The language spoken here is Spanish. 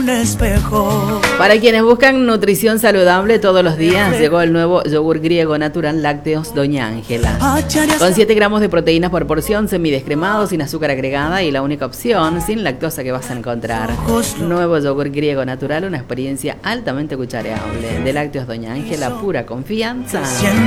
un espejo. Para quienes buscan nutrición saludable todos los días, llegó el nuevo yogur griego natural lácteos Doña Ángela. Con 7 gramos de proteínas por porción, semidescremado, sin azúcar agregada y la única opción sin lactosa que vas a encontrar. Nuevo yogur griego natural, una experiencia altamente cuchareable. De Lácteos Doña Ángela, pura confianza.